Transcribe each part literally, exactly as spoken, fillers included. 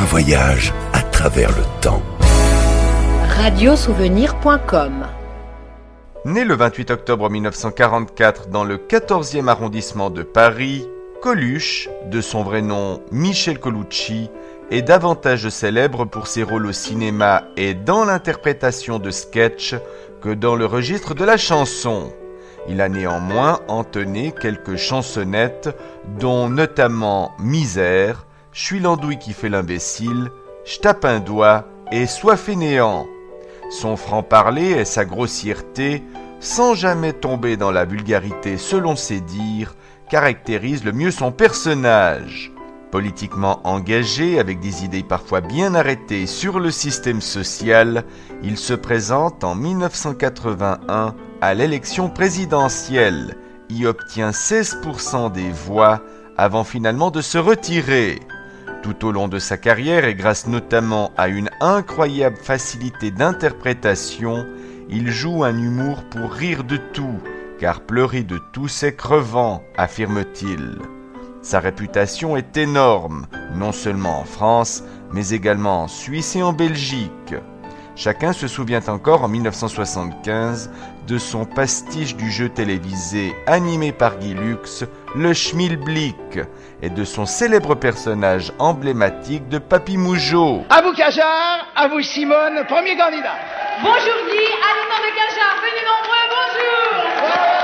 voyage à travers le temps. radiosouvenir point com. Né le vingt-huit octobre mille neuf cent quarante-quatre dans le quatorzième arrondissement de Paris, Coluche, de son vrai nom Michel Colucci, est davantage célèbre pour ses rôles au cinéma et dans l'interprétation de sketchs que dans le registre de la chanson. Il a néanmoins entonné quelques chansonnettes, dont notamment Misère, J'suis l'andouille qui fait l'imbécile, J'tape un doigt et Sois fainéant. Son franc-parler et sa grossièreté, sans jamais tomber dans la vulgarité selon ses dires, caractérisent le mieux son personnage. Politiquement engagé, avec des idées parfois bien arrêtées sur le système social, il se présente en mille neuf cent quatre-vingt-un à l'élection présidentielle, y obtient seize pour cent des voix avant finalement de se retirer. Tout au long de sa carrière et grâce notamment à une incroyable facilité d'interprétation, il joue un humour pour rire de tout, car pleurer de tout c'est crevant, affirme-t-il. Sa réputation est énorme, non seulement en France, mais également en Suisse et en Belgique. Chacun se souvient encore en mille neuf cent soixante-quinze de son pastiche du jeu télévisé animé par Guy Lux, le Schmilblick, et de son célèbre personnage emblématique de Papy Mougeot. À vous Cajard, à vous Simone, premier candidat. Bonjour Guy, habitants de Cajard, venez nombreux, bonjour.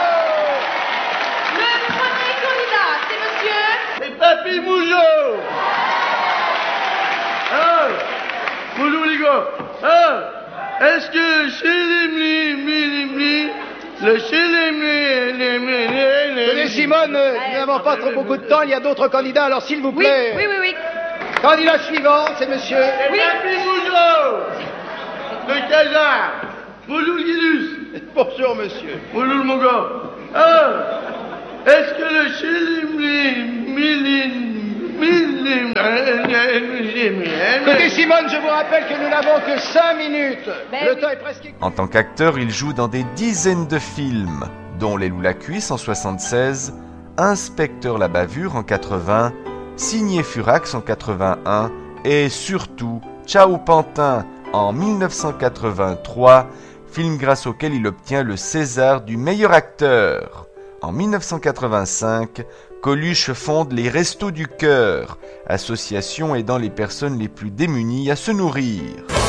Le premier candidat, c'est monsieur... C'est Papy Mougeot. Ah, bonjour les gars. Ah, est-ce que chez les mli, mli, mli, le chez les mli, les mli, les Tenez Simone, nous n'avons pas trop beaucoup de temps, il y a d'autres candidats, alors s'il vous Oui, plaît. oui, oui, oui. Candidat suivant, c'est monsieur... C'est Oui. Papy Mougeot. Le Cajard. Bonjour Guilus. Bonjour monsieur. Bonjour mon gars. Ah, est-ce que le chez les mli, mli, Écoutez Simone, je vous rappelle que nous n'avons que cinq minutes. Ben Le oui. temps est presque... En tant qu'acteur, il joue dans des dizaines de films, dont Les Loups la Cuisse en soixante-seize, Inspecteur la Bavure en quatre-vingts, Signé Furax en quatre-vingt-un et surtout Ciao Pantin en mille neuf cent quatre-vingt-trois, film grâce auquel il obtient le César du meilleur acteur. En mille neuf cent quatre-vingt-cinq, Coluche fonde les Restos du Cœur, association aidant les personnes les plus démunies à se nourrir.